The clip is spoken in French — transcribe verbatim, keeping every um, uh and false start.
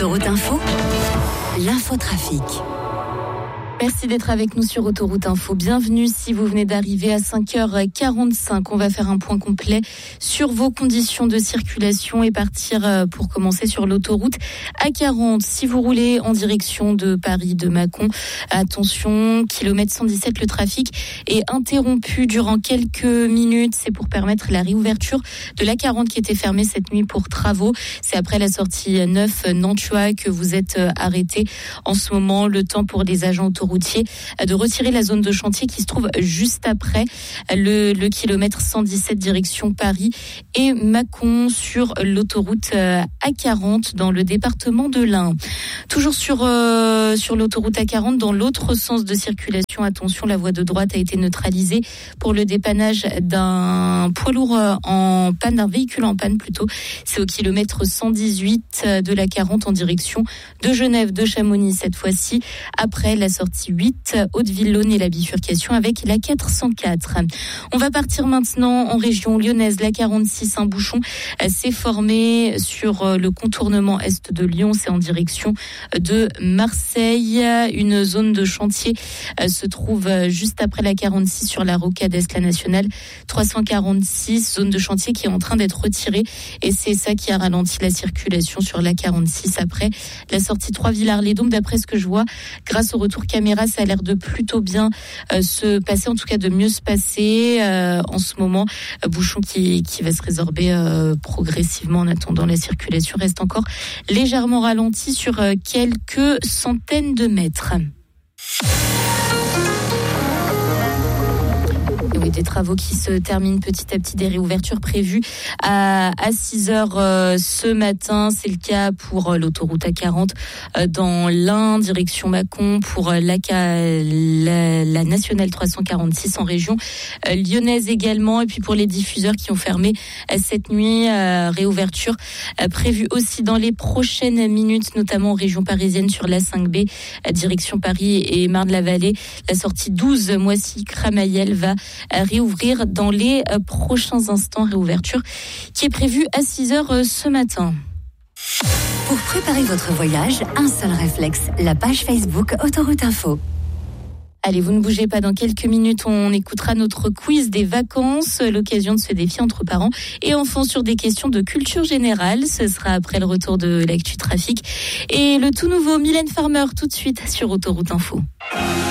Autoroute Info, l'infotrafic. Merci d'être avec nous sur Autoroute Info. Bienvenue si vous venez d'arriver à cinq heures quarante-cinq. On va faire un point complet sur vos conditions de circulation et partir pour commencer sur l'autoroute A quarante. Si vous roulez en direction de Paris, de Mâcon, attention, kilomètre cent dix-sept, le trafic est interrompu durant quelques minutes. C'est pour permettre la réouverture de l'A quarante qui était fermée cette nuit pour travaux. C'est après la sortie neuf Nantua que vous êtes arrêté en ce moment. Le temps pour les agents autoroutiers de retirer la zone de chantier qui se trouve juste après le, le kilomètre cent dix-sept direction Paris et Mâcon sur l'autoroute A quarante dans le département de l'Ain. Toujours sur, euh, sur l'autoroute A quarante, dans l'autre sens de circulation, attention, la voie de droite a été neutralisée pour le dépannage d'un poids lourd en panne, d'un véhicule en panne plutôt. C'est au kilomètre cent dix-huit de l'A quarante en direction de Genève, de Chamonix cette fois-ci, après la sortie huit, Haute-Ville-Laune et la bifurcation avec la quatre cent quatre. On va partir maintenant en région lyonnaise. La quarante-six, un bouchon s'est formé sur le contournement est de Lyon. C'est en direction de Marseille. Une zone de chantier se trouve juste après la quarante-six sur la rocade Est, la nationale trois cent quarante-six. Zone de chantier qui est en train d'être retirée et c'est ça qui a ralenti la circulation sur la quarante-six après la sortie Trois-Villars-les-Dômes. D'après ce que je vois, grâce au retour caméra, ça a l'air de plutôt bien euh, se passer, en tout cas de mieux se passer euh, en ce moment. Euh, bouchon qui, qui va se résorber euh, progressivement en attendant. La circulation reste encore légèrement ralentie sur euh, quelques centaines de mètres. Oui, des travaux qui se terminent petit à petit, des réouvertures prévues à, à six heures euh, ce matin. C'est le cas pour euh, l'autoroute A quarante euh, dans l'Ain, direction Mâcon, pour euh, la, la, la nationale trois cent quarante-six en région euh, lyonnaise également. Et puis pour les diffuseurs qui ont fermé euh, cette nuit, euh, réouverture euh, prévue aussi dans les prochaines minutes, notamment en région parisienne sur l'A cinq B, euh, direction Paris et Marne-la-Vallée. La sortie douze Moissy-Cramayel va réouvrir dans les prochains instants. Réouverture qui est prévue à six heures ce matin. Pour préparer votre voyage, un seul réflexe, la page Facebook Autoroute Info. Allez, vous ne bougez pas, dans quelques minutes, on écoutera notre quiz des vacances, l'occasion de se défier entre parents et enfants sur des questions de culture générale. Ce sera après le retour de l'actu trafic et le tout nouveau Mylène Farmer tout de suite sur Autoroute Info.